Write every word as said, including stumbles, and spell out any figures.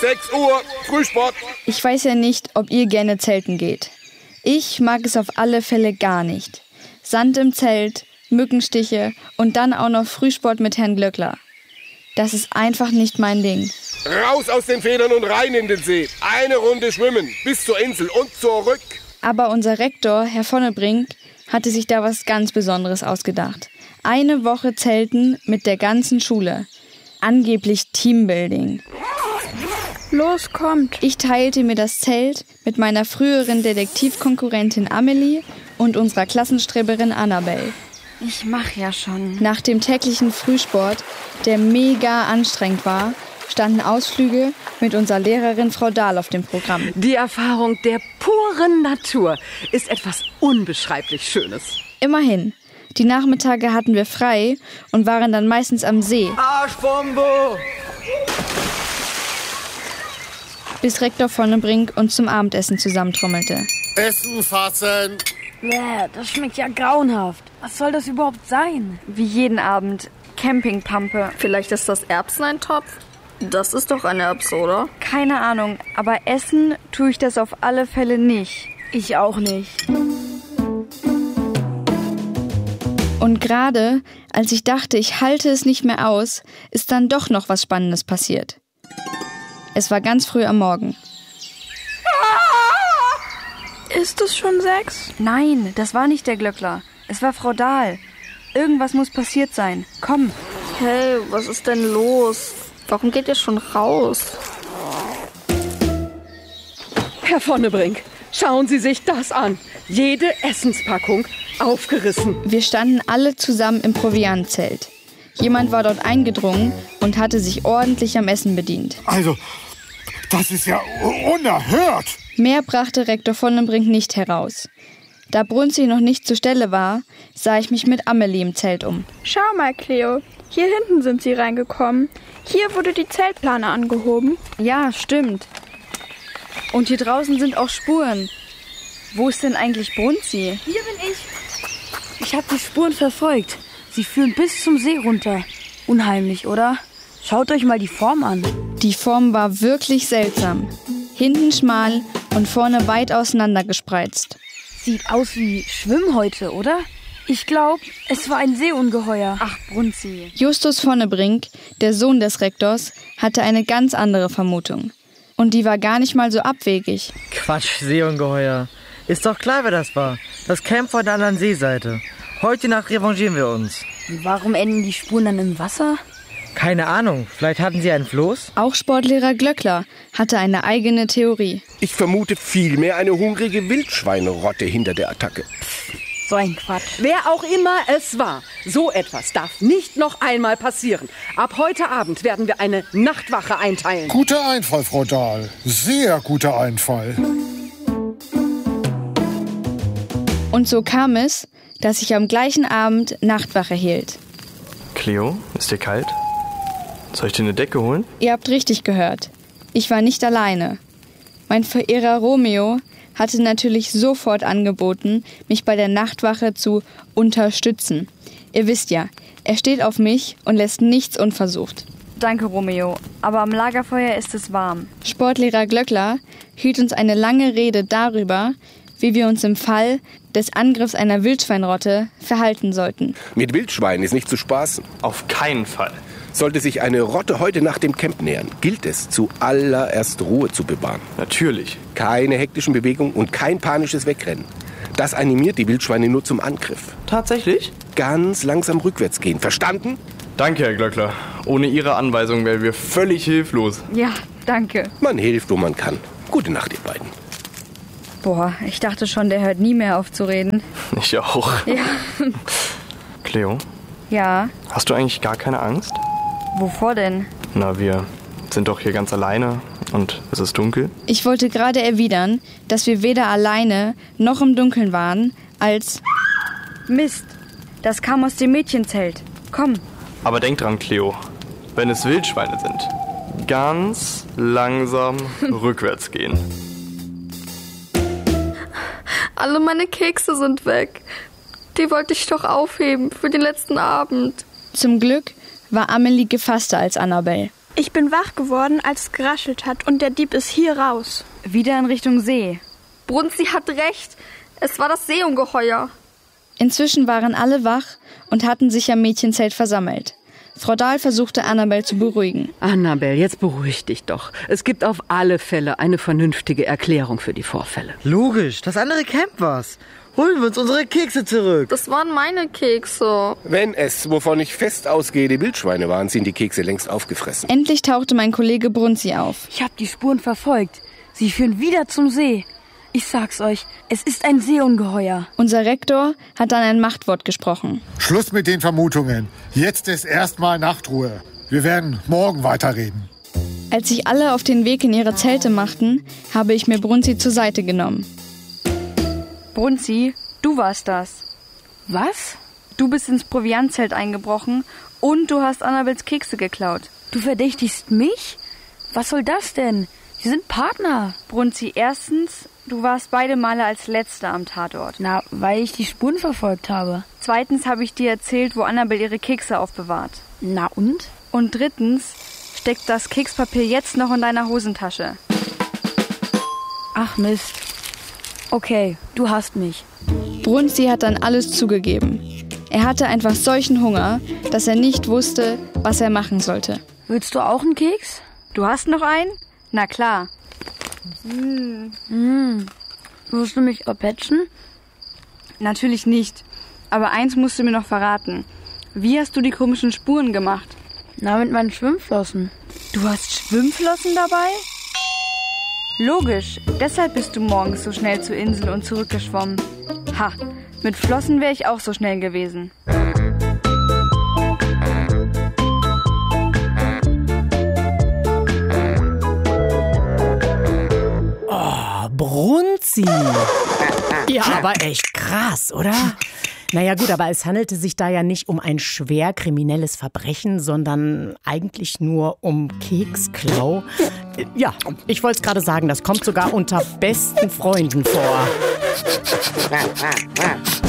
sechs Uhr, Frühsport. Ich weiß ja nicht, ob ihr gerne zelten geht. Ich mag es auf alle Fälle gar nicht. Sand im Zelt, Mückenstiche und dann auch noch Frühsport mit Herrn Glöckler. Das ist einfach nicht mein Ding. Raus aus den Federn und rein in den See. Eine Runde schwimmen, bis zur Insel und zurück. Aber unser Rektor, Herr Vonnebrink, hatte sich da was ganz Besonderes ausgedacht. Eine Woche Zelten mit der ganzen Schule. Angeblich Teambuilding. Los, kommt. Ich teilte mir das Zelt mit meiner früheren Detektivkonkurrentin Amelie und unserer Klassenstreberin Annabelle. Ich mach ja schon. Nach dem täglichen Frühsport, der mega anstrengend war, standen Ausflüge mit unserer Lehrerin Frau Dahl auf dem Programm. Die Erfahrung der puren Natur ist etwas unbeschreiblich Schönes. Immerhin. Die Nachmittage hatten wir frei und waren dann meistens am See. Arschbombe! Bis Rektor Vonnebrink uns zum Abendessen zusammentrommelte. Essen fassen. Bäh, das schmeckt ja grauenhaft. Was soll das überhaupt sein? Wie jeden Abend. Campingpampe. Vielleicht ist das Erbseneintopf? Das ist doch ein Erbs, oder? Keine Ahnung, aber essen tue ich das auf alle Fälle nicht. Ich auch nicht. Und gerade, als ich dachte, ich halte es nicht mehr aus, ist dann doch noch was Spannendes passiert. Es war ganz früh am Morgen. Ist es schon sechs? Nein, das war nicht der Glöckler. Es war Frau Dahl. Irgendwas muss passiert sein. Komm. Hey, was ist denn los? Warum geht ihr schon raus? Herr Vonnebrink, schauen Sie sich das an. Jede Essenspackung aufgerissen. Wir standen alle zusammen im Proviantzelt. Jemand war dort eingedrungen und hatte sich ordentlich am Essen bedient. Also, das ist ja unerhört. Mehr brachte Rektor Vonnebrink nicht heraus. Da Brunzi noch nicht zur Stelle war, sah ich mich mit Amelie im Zelt um. Schau mal, Cleo. Hier hinten sind sie reingekommen. Hier wurde die Zeltplane angehoben. Ja, stimmt. Und hier draußen sind auch Spuren. Wo ist denn eigentlich Brunzi? Hier bin ich. Ich habe die Spuren verfolgt. Sie führen bis zum See runter. Unheimlich, oder? Schaut euch mal die Form an. Die Form war wirklich seltsam. Hinten schmal und vorne weit auseinander gespreizt. Sieht aus wie Schwimmhäute, oder? Ich glaube, es war ein Seeungeheuer. Ach, Brunzi. Justus Vonnebrink, der Sohn des Rektors, hatte eine ganz andere Vermutung. Und die war gar nicht mal so abwegig. Quatsch, Seeungeheuer. Ist doch klar, wer das war. Das Camp vor der anderen Seeseite. Heute Nacht revanchieren wir uns. Und warum enden die Spuren dann im Wasser? Keine Ahnung, vielleicht hatten sie einen Floß? Auch Sportlehrer Glöckler hatte eine eigene Theorie. Ich vermute vielmehr eine hungrige Wildschweinerotte hinter der Attacke. So ein Quatsch. Wer auch immer es war, so etwas darf nicht noch einmal passieren. Ab heute Abend werden wir eine Nachtwache einteilen. Guter Einfall, Frau Dahl. Sehr guter Einfall. Und so kam es, dass ich am gleichen Abend Nachtwache hielt. Cleo, ist dir kalt? Soll ich dir eine Decke holen? Ihr habt richtig gehört. Ich war nicht alleine. Mein Verehrer Romeo hatte natürlich sofort angeboten, mich bei der Nachtwache zu unterstützen. Ihr wisst ja, er steht auf mich und lässt nichts unversucht. Danke, Romeo, aber am Lagerfeuer ist es warm. Sportlehrer Glöckler hielt uns eine lange Rede darüber, wie wir uns im Fall des Angriffs einer Wildschweinrotte verhalten sollten. Mit Wildschweinen ist nicht zu spaßen. Auf keinen Fall. Sollte sich eine Rotte heute nach dem Camp nähern, gilt es, zuallererst Ruhe zu bewahren. Natürlich. Keine hektischen Bewegungen und kein panisches Wegrennen. Das animiert die Wildschweine nur zum Angriff. Tatsächlich? Ganz langsam rückwärts gehen. Verstanden? Danke, Herr Glöckler. Ohne Ihre Anweisung wären wir völlig hilflos. Ja, danke. Man hilft, wo man kann. Gute Nacht, ihr beiden. Boah, ich dachte schon, der hört nie mehr auf zu reden. Ich auch. Ja. Cleo? Ja? Hast du eigentlich gar keine Angst? Wovor denn? Na, wir sind doch hier ganz alleine und es ist dunkel. Ich wollte gerade erwidern, dass wir weder alleine noch im Dunkeln waren, als... Mist, das kam aus dem Mädchenzelt. Komm. Aber denk dran, Cleo, wenn es Wildschweine sind, ganz langsam rückwärts gehen. Alle meine Kekse sind weg. Die wollte ich doch aufheben für den letzten Abend. Zum Glück war Amelie gefasster als Annabelle. Ich bin wach geworden, als es geraschelt hat und der Dieb ist hier raus. Wieder in Richtung See. Brunzi hat recht. Es war das Seeungeheuer. Inzwischen waren alle wach und hatten sich am Mädchenzelt versammelt. Frau Dahl versuchte Annabel zu beruhigen. Annabel, jetzt beruhig dich doch. Es gibt auf alle Fälle eine vernünftige Erklärung für die Vorfälle. Logisch, das andere Camp war's. Holen wir uns unsere Kekse zurück. Das waren meine Kekse. Wenn es, wovon ich fest ausgehe, die Wildschweine waren, sind die Kekse längst aufgefressen. Endlich tauchte mein Kollege Brunzi auf. Ich habe die Spuren verfolgt. Sie führen wieder zum See. Ich sag's euch, es ist ein Seeungeheuer. Unser Rektor hat dann ein Machtwort gesprochen. Schluss mit den Vermutungen. Jetzt ist erstmal Nachtruhe. Wir werden morgen weiterreden. Als sich alle auf den Weg in ihre Zelte machten, habe ich mir Brunzi zur Seite genommen. Brunzi, du warst das. Was? Du bist ins Proviantzelt eingebrochen und du hast Annabels Kekse geklaut. Du verdächtigst mich? Was soll das denn? Wir sind Partner. Brunzi, erstens, du warst beide Male als Letzter am Tatort. Na, weil ich die Spuren verfolgt habe. Zweitens habe ich dir erzählt, wo Annabel ihre Kekse aufbewahrt. Na und? Und drittens steckt das Kekspapier jetzt noch in deiner Hosentasche. Ach Mist. Okay, du hast mich. Brunzi hat dann alles zugegeben. Er hatte einfach solchen Hunger, dass er nicht wusste, was er machen sollte. Willst du auch einen Keks? Du hast noch einen? Na klar. Hm. Hm. Wirst du mich erpetschen? Natürlich nicht. Aber eins musst du mir noch verraten. Wie hast du die komischen Spuren gemacht? Na, mit meinen Schwimmflossen. Du hast Schwimmflossen dabei? Logisch. Deshalb bist du morgens so schnell zur Insel und zurückgeschwommen. Ha, mit Flossen wäre ich auch so schnell gewesen. Oh, Brunzi. Ja, aber echt krass, oder? Naja gut, aber es handelte sich da ja nicht um ein schwer kriminelles Verbrechen, sondern eigentlich nur um Keksklau. Ja, ich wollte es gerade sagen, das kommt sogar unter besten Freunden vor.